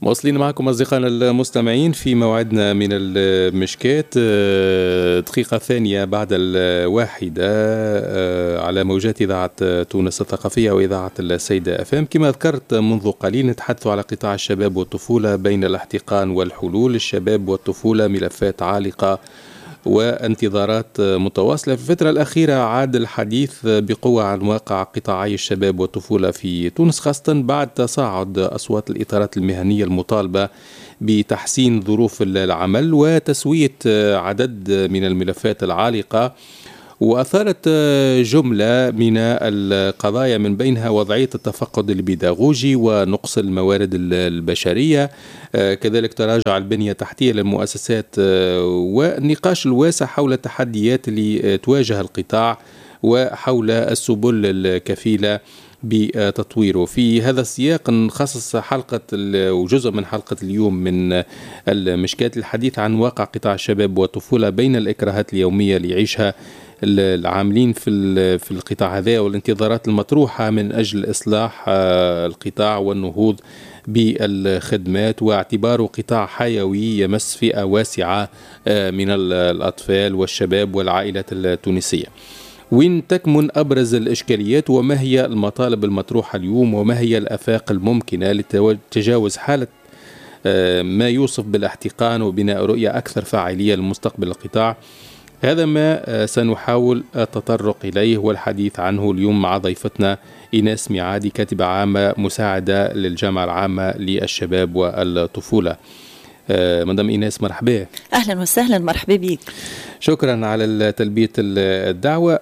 مواصلين معكم أصدقائنا المستمعين في موعدنا من المشكات، دقيقة ثانية بعد 1 على موجات إذاعة تونس الثقافية وإذاعة السيدة أفام. كما ذكرت منذ قليل نتحدث على قطاع الشباب والطفولة بين الاحتقان والحلول. الشباب والطفولة ملفات عالقة وانتظارات متواصلة. في الفترة الأخيرة عاد الحديث بقوة عن واقع قطاعي الشباب والطفولة في تونس، خاصة بعد تصاعد أصوات الإطارات المهنية المطالبة بتحسين ظروف العمل وتسوية عدد من الملفات العالقة، وأثارت جملة من القضايا من بينها وضعية التفقد البيداغوجي ونقص الموارد البشرية، كذلك تراجع البنية التحتية للمؤسسات، والنقاش الواسع حول التحديات اللي تواجه القطاع وحول السبل الكفيلة بتطويره. في هذا السياق نخصص حلقة وجزء من حلقة اليوم من المشكات الحديث عن واقع قطاع الشباب والطفولة بين الإكراهات اليومية اللي يعيشها العاملين في القطاع هذا والانتظارات المطروحة من أجل إصلاح القطاع والنهوض بالخدمات، واعتباره قطاع حيوي يمس فئة واسعة من الأطفال والشباب والعائلات التونسية. وين تكمن أبرز الإشكاليات وما هي المطالب المطروحة اليوم وما هي الآفاق الممكنة لتجاوز حالة ما يوصف بالاحتقان وبناء رؤية أكثر فاعلية لمستقبل القطاع؟ هذا ما سنحاول التطرق إليه والحديث عنه اليوم مع ضيفتنا إيناس ميعادي، كاتبة عامة مساعدة للجامعة العامة للشباب والطفولة. مدام إيناس مرحبا. أهلا وسهلا، مرحبا بك. شكرا على تلبية الدعوة.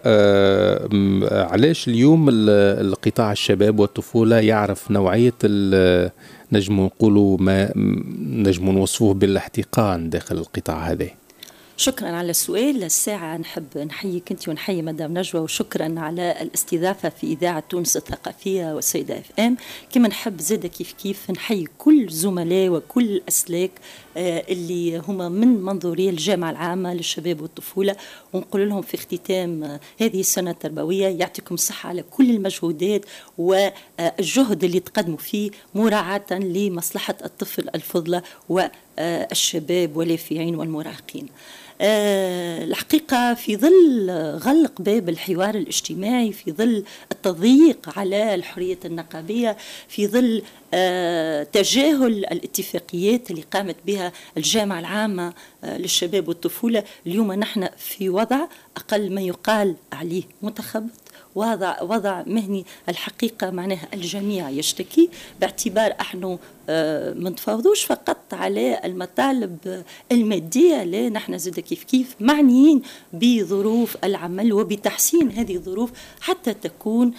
علاش اليوم القطاع الشباب والطفولة يعرف نوعية نجم نقولوا ما نجم نوصفوه بالاحتقان داخل القطاع هذا؟ شكرا على السؤال. الساعة نحب نحييك أنت ونحيي مدام نجوى، وشكرا على الاستضافة في إذاعة تونس الثقافية والسيدة اف ام. كما نحب زادة كيف نحيي كل زملاء وكل الأسلاك اللي هما من منظورية الجامعة العامة للشباب والطفولة، ونقول لهم في اختتام هذه السنة التربوية يعطيكم الصحة على كل المجهودات والجهد اللي تقدموا فيه مراعاة لمصلحة الطفل الفضلة والشباب والافعين والمراهقين. الحقيقة في ظل غلق باب الحوار الاجتماعي، في ظل التضييق على الحرية النقابية، في ظل تجاهل الاتفاقيات اللي قامت بها الجامعة العامة للشباب والطفولة، اليوم نحن في وضع أقل ما يقال عليه متخبط، وضع مهني. الحقيقة معناها الجميع يشتكي، باعتبار احنا ما نتفاوضوش فقط على المطالب المادية، لا نحن زاد كيف معنيين بظروف العمل وبتحسين هذه الظروف حتى تكون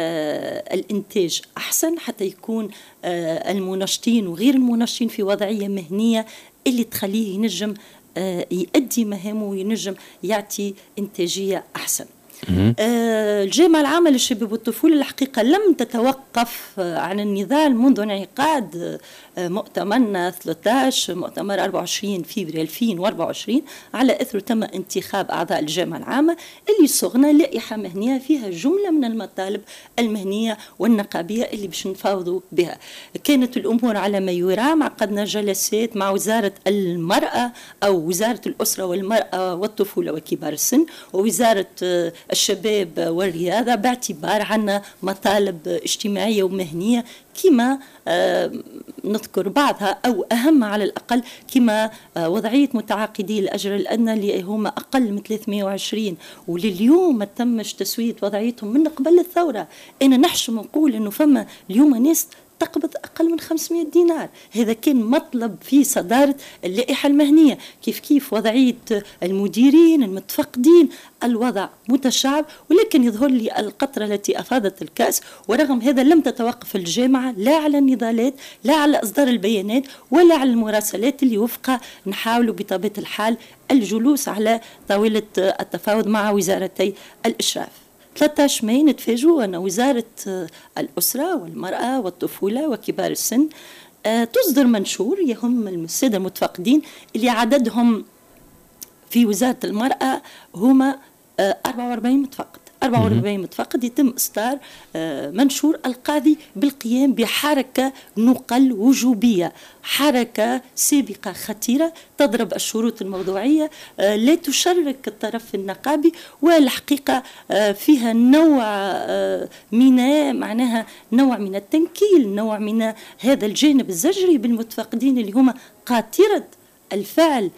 الإنتاج أحسن، حتى يكون المنشطين وغير المنشطين في وضعية مهنية اللي تخليه ينجم يؤدي مهامه وينجم يعطي إنتاجية أحسن. الجامعة العامة للشباب والطفولة الحقيقة لم تتوقف عن النضال منذ انعقاد مؤتمرنا 13 مؤتمر 24 فبراير 2024. على أثره تم انتخاب أعضاء الجامعة العامة اللي صغنا لائحة مهنية فيها جملة من المطالب المهنية والنقابية اللي باش نفاوضوا بها. كانت الأمور على ما يرام، عقدنا جلسات مع وزارة المرأة أو وزارة الأسرة والمرأة والطفولة وكبار السن ووزارة الشباب والرياضة، باعتبار عنا مطالب اجتماعية ومهنية كما نذكر بعضها أو أهم على الأقل، كما وضعية متعاقدي الأجر الأدنى اللي هم أقل من 320 ولليوم ما تمش تسوية وضعيتهم من قبل الثورة. أنا نحشم نقول أنه فما اليوم ناس تقبض أقل من 500 دينار. هذا كان مطلب في صدارة اللائحة المهنية. كيف وضعية المديرين المتفقدين، الوضع متشعب، ولكن يظهر لي القطرة التي أفاضت الكأس. ورغم هذا لم تتوقف الجامعة لا على النضالات، لا على إصدار البيانات، ولا على المراسلات اللي وفقها نحاول بطبيعة الحال الجلوس على طاولة التفاوض مع وزارتي الإشراف. 13 ماي نتفاجئوا أن وزارة الأسرة والمرأة والطفولة وكبار السن تصدر منشور يهم السادة المتفقدين اللي عددهم في وزارة المرأة هما 44 متفقد. 44 متفقد يتم إصدار منشور القاضي بالقيام بحركة نقل وجوبية، حركة سابقة خطيرة تضرب الشروط الموضوعية، لا تشرك الطرف النقابي، والحقيقة فيها نوع معناها نوع من التنكيل، نوع من هذا الجانب الزجري بالمتفقدين اللي هما قاطرة الفعل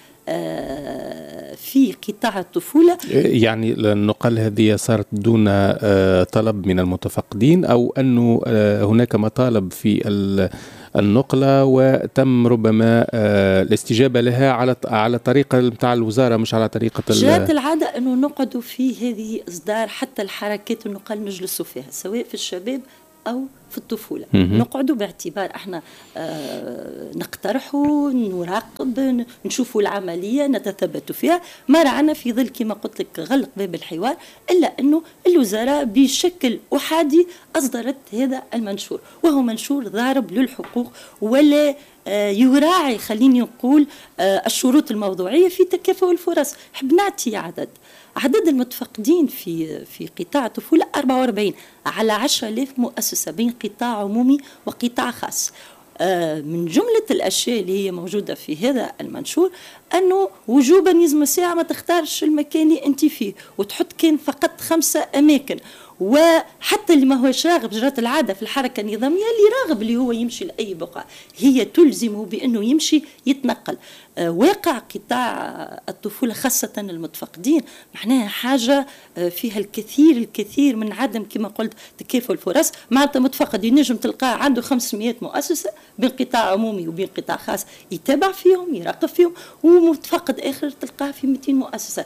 في قطاع الطفولة. يعني النقل هذه صارت دون طلب من المتفقدين، أو أنه هناك مطالب في النقلة وتم ربما الاستجابة لها على طريقة متاع الوزارة مش على طريقة جاءت العادة أنه نقعدوا في هذه إصدار حتى الحركات النقل نجلسوا فيها سواء في الشباب أو في الطفولة. نقعدوا باعتبار احنا نقترحوا، نراقب، نشوفوا العملية، نتثبت فيها. ما رعنا في ظل كما قلت لك غلق باب الحوار، إلا أنه الوزارة بشكل أحادي أصدرت هذا المنشور، وهو منشور ضارب للحقوق ولا يراعي خليني نقول الشروط الموضوعية في تكافؤ الفرص. حب نعطي عدد المتفقدين في قطاع الطفولة 44 على 10,000 مؤسسة بين قطاع عمومي وقطاع خاص. من جملة الأشياء اللي هي موجودة في هذا المنشور أنه وجوبا يلزم الساعة ما تختارش المكان اللي أنت فيه وتحط كان فقط 5 أماكن، وحتى اللي ما هوش راغب جرات العادة في الحركة النظامية اللي راغب اللي هو يمشي لأي بقعة هي تلزمه بأنه يمشي يتنقل. واقع قطاع الطفولة خاصة المتفقدين معناها حاجة فيها الكثير من عدم كما قلت تكافؤ الفرص. معناتها متفقد ينجم تلقاه عنده 500 مؤسسة بين قطاع عمومي وبين قطاع خاص يتابع فيهم يراقب فيهم، ومتفقد آخر تلقاه في 200 مؤسسة.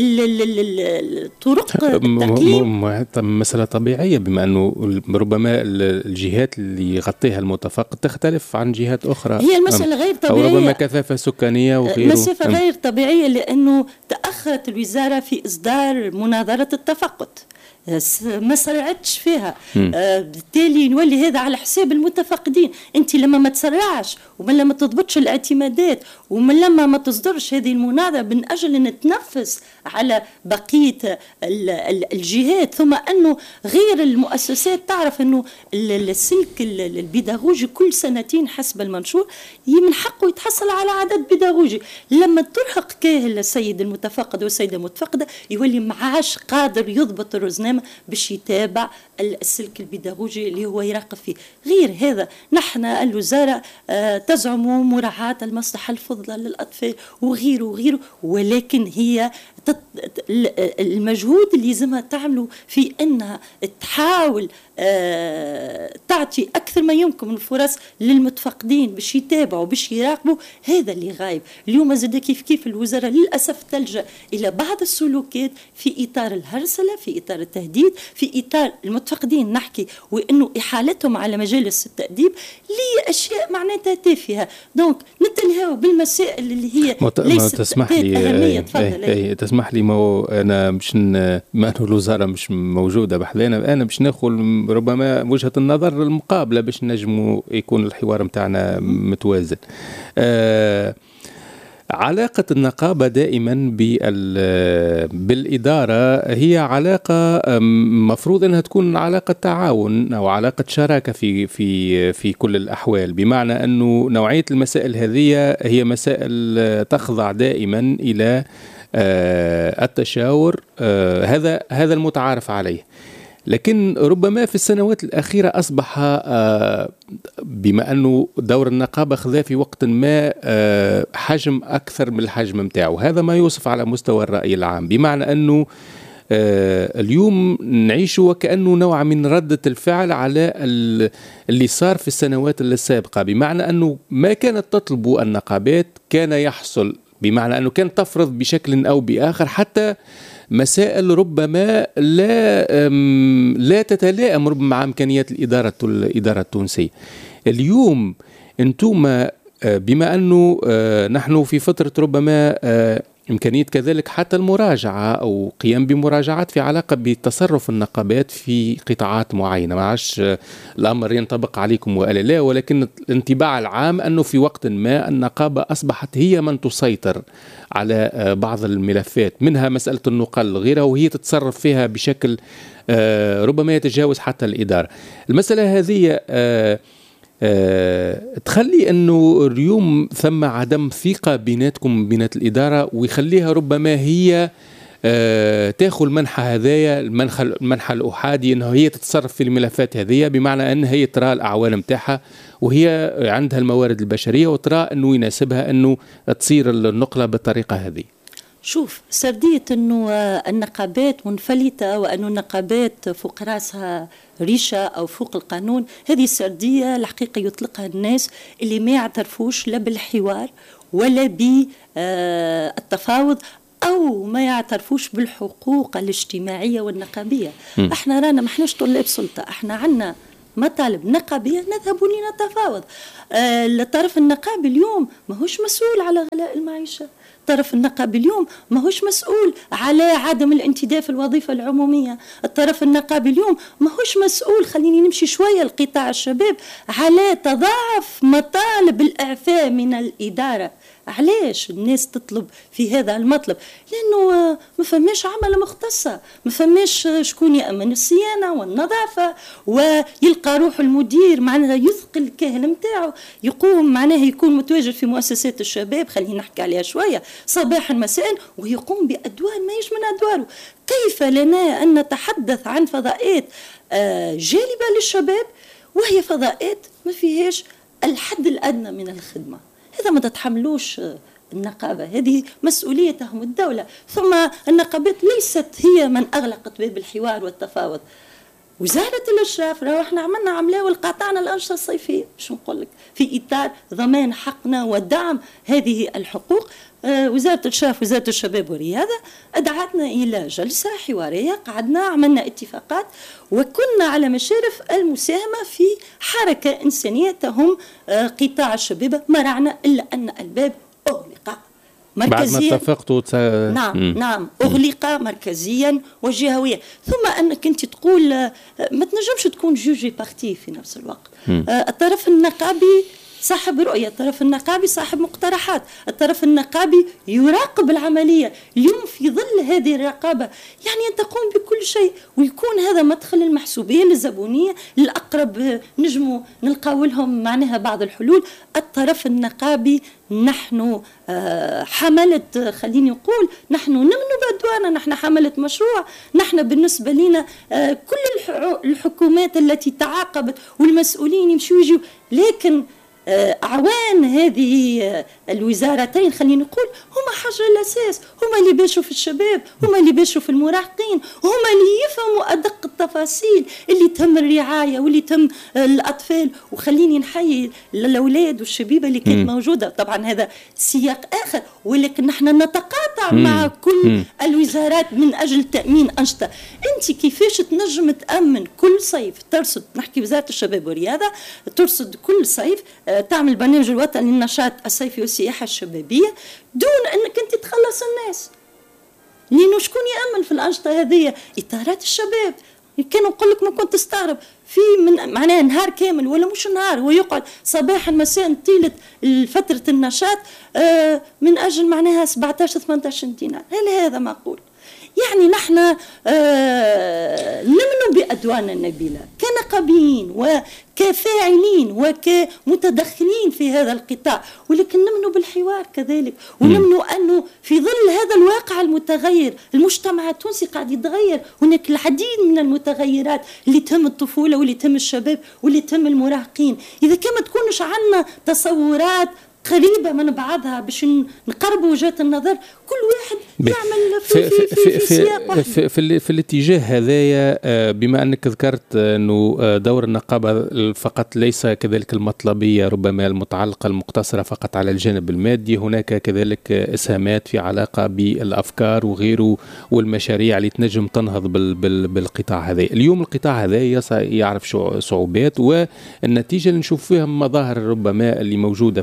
الطرق التقييم مسألة طبيعية، بما أنه ربما الجهات اللي يغطيها المتفقد تختلف عن جهات أخرى. هي المسألة غير طبيعية، أو ربما كثافة سكانية وغيره. مسافة غير طبيعية لأنه تأخرت الوزارة في إصدار مناظرة التفقد، ما سرعتش فيها. بالتالي نولي هذا على حساب المتفقدين. انت لما ما تسرعش ومن لما تضبطش الاعتمادات ومن لما ما تصدرش هذه المناظرة من أجل أن تنفس على بقية الجهات، ثم أنه غير المؤسسات تعرف أنه السلك البيداغوجي كل سنتين حسب المنشور من حقه يتحصل على عدد بيداغوجي. لما ترهق كاهل السيد المتفقد والسيدة المتفقدة يولي معاش قادر يضبط الرزنامة باش يتابع السلك البيداغوجي اللي هو يراقب فيه. غير هذا نحن الوزارة تزعم مراعاة المصلحة الفضلى للأطفال وغيره، ولكن هي المجهود اللي لازمها تعمله في أنها تحاول تعطي أكثر ما يمكن من الفرص للمتفقدين باش يتابعوا باش يراقبوا. هذا اللي غايب اليوم. زاد كيف الوزارة للأسف تلجأ إلى بعض السلوكات في إطار الهرسلة، في إطار التهديد، في إطار المتفقدين نحكي وإنه إحالتهم على مجالس التأديب لأشياء معناتها تافهة. دونك نتنهاو بالمسائل اللي هي ليست تسمح لي أهمية. تسمح لي أنا مش ما أنه الوزارة مش موجودة بحذانا، أنا مش ناخذ ربما وجهة النظر المقابلة باش نجموا يكون الحوار متاعنا متوازن. علاقة النقابة دائما بالإدارة هي علاقة مفروض أنها تكون علاقة تعاون أو علاقة شراكة في كل الأحوال، بمعنى أنه نوعية المسائل هذه هي مسائل تخضع دائما إلى التشاور، هذا المتعارف عليه. لكن ربما في السنوات الأخيرة أصبح بما أنه دور النقابة خذا في وقت ما حجم أكثر من الحجم متاعه، هذا ما يوصف على مستوى الرأي العام، بمعنى أنه اليوم نعيش وكأنه نوع من ردة الفعل على اللي صار في السنوات السابقة، بمعنى أنه ما كانت تطلب النقابات كان يحصل، بمعنى أنه كانت تفرض بشكل أو بآخر حتى مسائل ربما لا تتلائم ربما مع إمكانيات الإدارة التونسية. اليوم أنتم بما أنه نحن في فترة ربما إمكانية كذلك حتى المراجعة أو قيام بمراجعات في علاقة بتصرف النقابات في قطاعات معينة. ما عادش الأمر ينطبق عليكم ولا لا، ولكن الانطباع العام أنه في وقت ما النقابة أصبحت هي من تسيطر على بعض الملفات، منها مسألة النقل غيرها، وهي تتصرف فيها بشكل ربما يتجاوز حتى الإدارة. المسألة هذه تخلي أنه اليوم ثم عدم ثقة بيناتكم بينات الإدارة، ويخليها ربما هي تاخذ المنحى هذايا، المنحى الأحادي، أنه هي تتصرف في الملفات هذه، بمعنى أن هي ترى الأعوان متاعها وهي عندها الموارد البشرية وترى أنه يناسبها أنه تصير النقلة بالطريقة هذه. شوف، سردية أنه النقابات منفلتة وأن النقابات فوق راسها ريشة أو فوق القانون، هذه السردية الحقيقة يطلقها الناس اللي ما يعترفوش لا بالحوار ولا بالتفاوض أو ما يعترفوش بالحقوق الاجتماعية والنقابية. احنا رانا ما احناش طلاب سلطة، احنا عنا مطالب نقابية نذهب لنتفاوض. الطرف النقابي اليوم ماهوش مسؤول على غلاء المعيشة، الطرف النقابي اليوم ماهوش مسؤول على عدم الانتداب في الوظيفة العمومية، الطرف النقابي اليوم ماهوش مسؤول، خليني نمشي شوية لقطاع الشباب، على تضاعف مطالب الإعفاء من الإدارة. علاش الناس تطلب في هذا المطلب؟ لأنه ما فماش عمل مختصة، ما فماش شكون يأمن الصيانة والنظافة، ويلقى روح المدير معناها يثقل الكاهل متاعه، يقوم معناها يكون متواجد في مؤسسات الشباب، خلينا نحكي عليها شوية، صباحا مساء، ويقوم بأدوار ما يش من أدواره. كيف لنا أن نتحدث عن فضاءات جالبة للشباب وهي فضاءات ما فيهاش الحد الأدنى من الخدمة؟ هذا ما تتحملوش النقابة، هذه مسؤوليتهم الدولة. ثم النقابات ليست هي من أغلقت باب الحوار والتفاوض. وزارة الإشراف راهو احنا عملنا عملة والقطعنا الأنشطة الصيفية، شو نقول لك، في إطار ضمان حقنا ودعم هذه الحقوق. وزارة الإشراف وزارة الشباب والرياضة أدعتنا إلى جلسة حوارية، قعدنا عملنا اتفاقات وكنا على مشارف المساهمة في حركة إنسانية تهم قطاع الشباب. ما رعنا إلا أن الباب أغلق مركزيا بعد ما اتفقتوا نعم أغلق مركزيا وجهويا. ثم أنك أنت تقول ما تنجمش تكون جوجي بارتي في نفس الوقت. الطرف النقابي صاحب رؤية، الطرف النقابي صاحب مقترحات، الطرف النقابي يراقب العملية. اليوم في ظل هذه الرقابة يعني أن تقوم بكل شيء، ويكون هذا مدخل المحسوبية للزبونية الأقرب، نجموا نلقاو لهم معناها بعض الحلول. الطرف النقابي نحن حملة، خليني نقول نحن نمن بأدوارنا، نحن حملة مشروع. نحن بالنسبة لنا كل الحكومات التي تعاقبت والمسؤولين يمشوا يجوا، لكن أعوان هذه الوزارتين خلينا نقول هما حجر الأساس، هما اللي باشوا في الشباب، هما اللي باشوا في المراهقين، هما اللي يفهموا أدق التفاصيل اللي تم الرعاية واللي تم الأطفال. وخليني نحيي الأولاد والشبيبة اللي كانت موجودة، طبعا هذا سياق آخر، ولكن نحن نتقاطع مع كل الوزارات من أجل تأمين أنشطة. أنت كيفاش تنجم تأمن كل صيف ترصد، نحكي وزارة الشباب والرياضة ترصد كل صيف تعمل برنامج الوطني للنشاط الصيفي والسياحة الشبابية دون أنك أنت تخلص الناس؟ لأنه شكون يأمن في الأنشطة هذه؟ إطارات الشباب. كانوا نقول لك ما كنت تستغرب في من معناها نهار كامل ولا مش نهار، هو يقعد صباحا مساء طيلة فترة النشاط من أجل معناها 17-18 دينار. هل هذا معقول؟ يعني نحن نمن بأدوارنا النبيلة كنقابيين وكفاعلين وكمتدخلين في هذا القطاع، ولكن نمن بالحوار كذلك، ونمن أنه في ظل هذا الواقع المتغير المجتمع التونسي قاعد يتغير، هناك العديد من المتغيرات اللي تهم الطفولة واللي تهم الشباب واللي تهم المراهقين. إذا كما تكونش عنا تصورات قريبة من بعضها باش نقربوا وجهات النظر، كل واحد يعمل في سياق في الاتجاه هذايا. بما أنك ذكرت أنه دور النقابة فقط ليس كذلك المطلبية ربما المتعلقة المقتصرة فقط على الجانب المادي، هناك كذلك إسهامات في علاقة بالأفكار وغيره والمشاريع اللي تنجم تنهض بالقطاع هذا. اليوم القطاع هذا يعرف صعوبات، والنتيجة اللي نشوف فيها مظاهر ربما اللي موجودة في المجتمع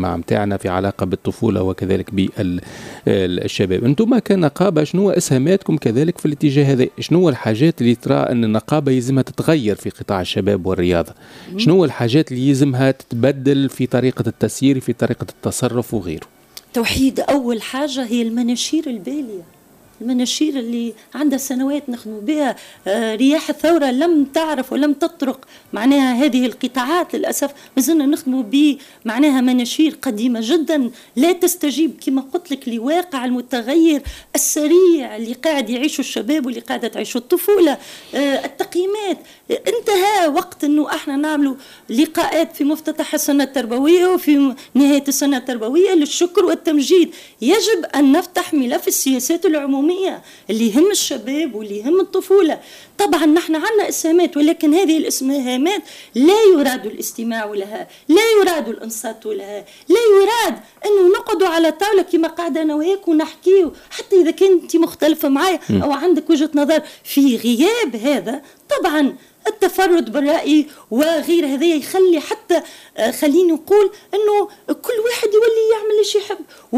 المجتمع متاعنا في علاقة بالطفولة وكذلك بالشباب. أنتم كنقابة شنو إسهاماتكم كذلك في الاتجاه هذا؟ شنو الحاجات اللي ترى أن النقابة يلزمها تتغير في قطاع الشباب والرياضة؟ شنو الحاجات اللي يلزمها تتبدل في طريقة التسيير، في طريقة التصرف وغيره؟ توحيد أول حاجة هي المناشير البالية، المناشير اللي عندها سنوات نخدموا بها. رياح الثورة لم تعرف ولم تطرق معناها هذه القطاعات، للأسف مازلنا نخدموا ب معناها مناشير قديمة جدا لا تستجيب كما قلت لك لواقع المتغير السريع اللي قاعد يعيشه الشباب واللي قاعدة تعيشه الطفولة. التقييمات انتهى وقت انه احنا نعملوا لقاءات في مفتتح السنة التربوية وفي نهاية السنة التربوية للشكر والتمجيد. يجب أن نفتح ملف السياسات العمومية اللي يهم الشباب واللي يهم الطفولة. طبعا نحن عندنا إسهامات، ولكن هذه الإسهامات لا يراد الاستماع لها، لا يراد الإنصات لها، لا يراد أنه نقعدوا على طاولة كما قاعدة أنا وياك ونحكيه، حتى إذا كنت مختلفة معي أو عندك وجهة نظر. في غياب هذا طبعا التفرد بالرأي وغير هذا يخلي حتى خليني نقول أنه كل واحد يولي يعمل اللي يحب.